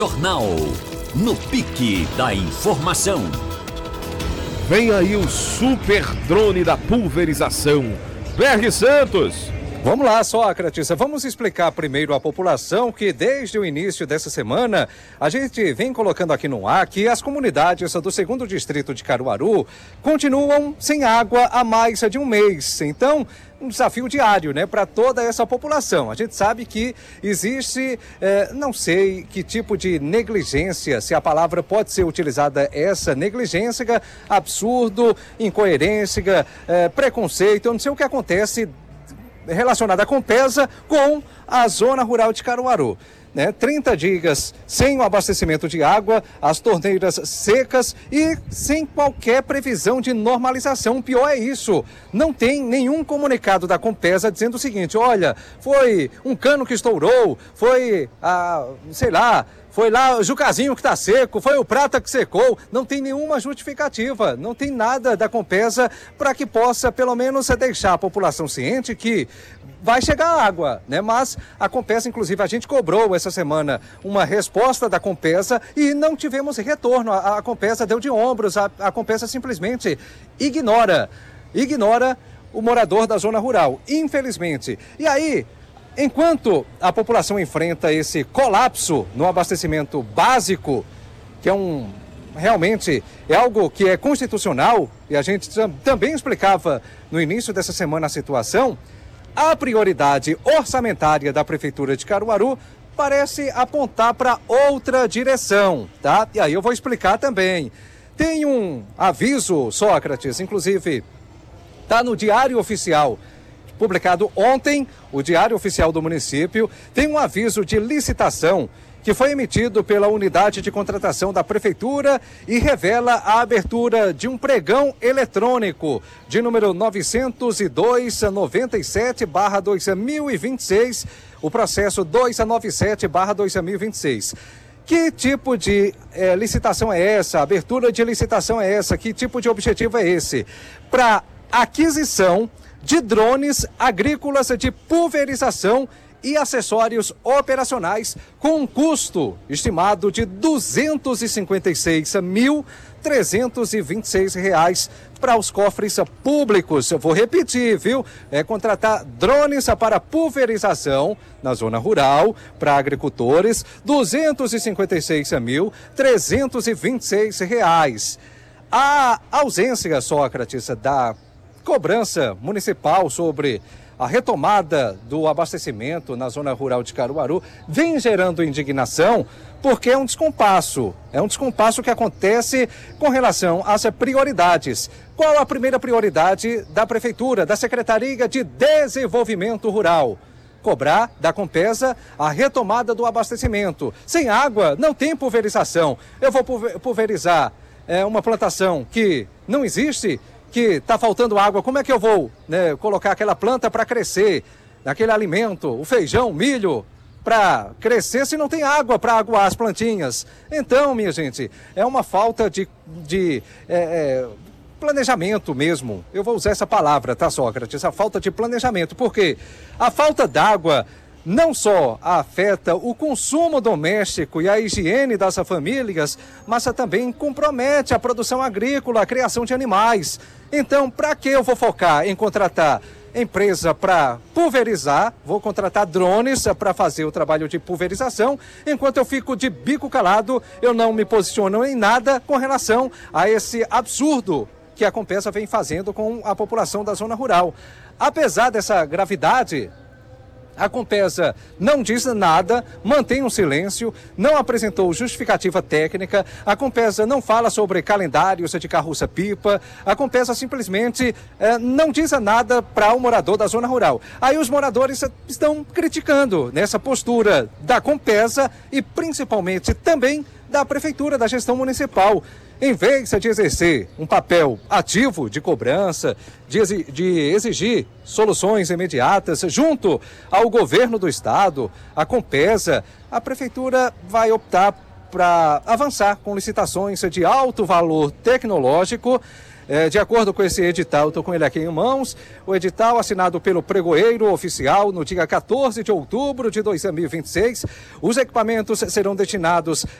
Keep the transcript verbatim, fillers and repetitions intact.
Jornal no pique da informação. Vem aí o super drone da pulverização. B R Santos. Vamos lá, Sócrates, vamos explicar primeiro à população que desde o início dessa semana a gente vem colocando aqui no ar que as comunidades do segundo distrito de Caruaru continuam sem água há mais de um mês. Então, um desafio diário, né, para toda essa população. A gente sabe que existe, eh, não sei que tipo de negligência, se a palavra pode ser utilizada, essa negligência, absurdo, incoerência, eh, preconceito, eu não sei o que acontece relacionada à Compesa com a zona rural de Caruaru. Né? trinta dias sem o abastecimento de água, as torneiras secas e sem qualquer previsão de normalização. O pior é isso, não tem nenhum comunicado da Compesa dizendo o seguinte: olha, foi um cano que estourou, foi, ah, sei lá, foi lá o Jucazinho que está seco, foi o Prata que secou. Não tem nenhuma justificativa, não tem nada da Compesa para que possa pelo menos deixar a população ciente que vai chegar água, né? Mas a Compesa, inclusive, a gente cobrou essa semana uma resposta da Compesa e não tivemos retorno. A, a Compesa deu de ombros, a, a Compesa simplesmente ignora, ignora o morador da zona rural, infelizmente. E aí, enquanto a população enfrenta esse colapso no abastecimento básico, que é um realmente é algo que é constitucional, e a gente também explicava no início dessa semana a situação, a prioridade orçamentária da Prefeitura de Caruaru parece apontar para outra direção, tá? E aí eu vou explicar também. Tem um aviso, Sócrates, inclusive está no Diário Oficial, publicado ontem, o Diário Oficial do município, tem um aviso de licitação que foi emitido pela unidade de contratação da Prefeitura e revela a abertura de um pregão eletrônico de número novecentos e dois, noventa e sete barra dois mil e vinte e seis, o processo duzentos e noventa e sete barra dois mil e vinte e seis. Que tipo de eh, licitação é essa? Abertura de licitação é essa? Que tipo de objetivo é esse? Para aquisição de drones agrícolas de pulverização e acessórios operacionais com um custo estimado de duzentos e cinquenta e seis mil, trezentos e vinte e seis reais para os cofres públicos. Eu vou repetir, viu? É contratar drones para pulverização na zona rural para agricultores, duzentos e cinquenta e seis mil, trezentos e vinte e seis reais. A ausência, Sócrates, da cobrança municipal sobre a retomada do abastecimento na zona rural de Caruaru vem gerando indignação, porque é um descompasso. É um descompasso que acontece com relação às prioridades. Qual a primeira prioridade da Prefeitura, da Secretaria de Desenvolvimento Rural? Cobrar da Compesa a retomada do abastecimento. Sem água, não tem pulverização. Eu vou pulverizar é, uma plantação que não existe, que está faltando água, como é que eu vou, né, colocar aquela planta para crescer, aquele alimento, o feijão, o milho, para crescer se não tem água para aguar as plantinhas? Então, minha gente, é uma falta de, de é, é, planejamento mesmo. Eu vou usar essa palavra, tá, Sócrates? A falta de planejamento, porque a falta d'água não só afeta o consumo doméstico e a higiene das famílias, mas também compromete a produção agrícola, a criação de animais. Então, para que eu vou focar em contratar empresa para pulverizar, vou contratar drones para fazer o trabalho de pulverização, enquanto eu fico de bico calado, eu não me posiciono em nada com relação a esse absurdo que a Compesa vem fazendo com a população da zona rural. Apesar dessa gravidade, a Compesa não diz nada, mantém um silêncio, não apresentou justificativa técnica, a Compesa não fala sobre calendários de carroça-pipa, a Compesa simplesmente eh, não diz nada para o morador da zona rural. Aí os moradores estão criticando nessa postura da Compesa e principalmente também da Prefeitura, da gestão municipal. Em vez de exercer um papel ativo de cobrança, de, exi- de exigir soluções imediatas junto ao governo do estado, a Compesa, a Prefeitura vai optar para avançar com licitações de alto valor tecnológico, É, de acordo com esse edital, estou com ele aqui em mãos, o edital assinado pelo pregoeiro oficial no dia quatorze de outubro de dois mil e vinte e seis, os equipamentos serão destinados